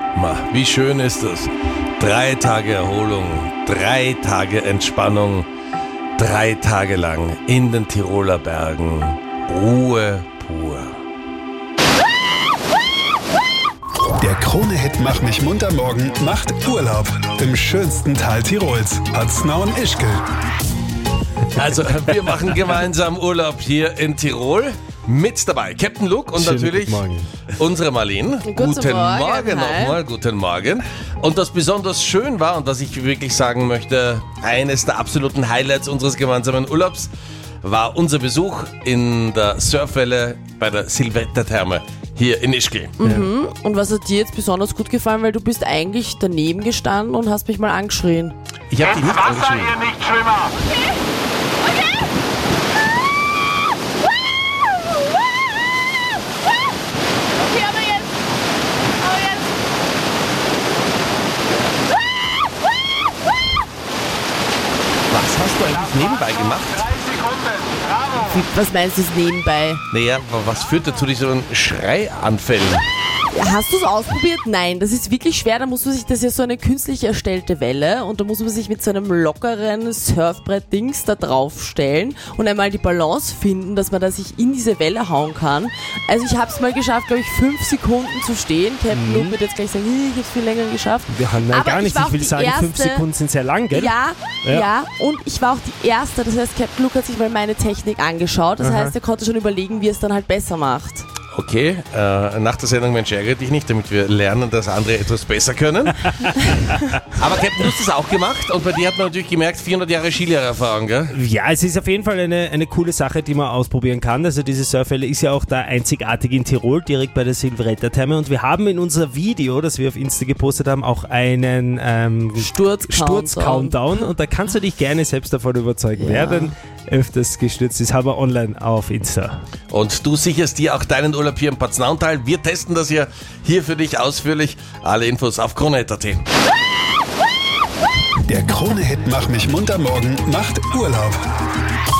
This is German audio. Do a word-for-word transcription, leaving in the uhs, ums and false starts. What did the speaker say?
Ma, wie schön ist es. Drei Tage Erholung, drei Tage Entspannung, drei Tage lang in den Tiroler Bergen. Ruhe pur. Der Krone-Hit Mach mich munter morgen macht Urlaub im schönsten Teil Tirols, Paznau und Ischgl. Also, wir machen gemeinsam Urlaub hier in Tirol. Mit dabei Captain Luke und Schönen natürlich guten Morgen. unsere Marlene. Guten Morgen, Morgen hi. nochmal, guten Morgen. Und was besonders schön war und was ich wirklich sagen möchte, eines der absoluten Highlights unseres gemeinsamen Urlaubs war unser Besuch in der Surfwelle bei der Silvestertherme hier in Ischgl. Mhm. Und was hat dir jetzt besonders gut gefallen, weil du bist eigentlich daneben gestanden und hast mich mal angeschrien. Ich habe dich nicht Wasser angeschrieben. hier nicht schwimmer. Okay, aber jetzt. Aber jetzt. Was hast du eigentlich nebenbei gemacht? Drei Sekunden. Bravo. Was meinst du jetzt nebenbei? Naja, was führt dazu diesen Schreianfällen? Hast du es ausprobiert? Nein, das ist wirklich schwer. Da muss man sich, das ist ja so eine künstlich erstellte Welle und da muss man sich mit so einem lockeren Surfbrett-Dings da draufstellen und einmal die Balance finden, dass man da sich in diese Welle hauen kann. Also ich habe es mal geschafft, glaube ich, fünf Sekunden zu stehen. Captain Luke wird jetzt gleich sagen, ich habe es viel länger geschafft. Wir haben nein, Aber gar ich nicht. war Ich auch will die sagen, fünf erste- Sekunden sind sehr lang, gell? Ja, Ja. ja, und ich war auch die Erste, das heißt, Captain Luke hat sich mal meine Technik angeschaut, das Aha. heißt, er konnte schon überlegen, wie er es dann halt besser macht. Okay, äh, nach der Sendung Mensch ärgere dich nicht, damit wir lernen, dass andere etwas besser können. Aber Captain, du hast das auch gemacht und bei dir hat man natürlich gemerkt, vierhundert Jahre Skilehrererfahrung, gell? Ja, es ist auf jeden Fall eine, eine coole Sache, die man ausprobieren kann. Also diese Surfwelle ist ja auch da einzigartig in Tirol, direkt bei der Silvestertherme. Und wir haben in unser Video, das wir auf Insta gepostet haben, auch einen ähm, Sturz-Countdown. Sturz-Countdown. Und da kannst du dich gerne selbst davon überzeugen, Ja. wer denn öfters gestürzt ist. Haben wir online auf Insta. Und du sicherst dir auch deinen Urlaub hier im Paznauntal. Wir testen das hier, hier für dich ausführlich. Alle Infos auf kronehit punkt at. Der Krone-Hit Mach mich munter morgen macht Urlaub.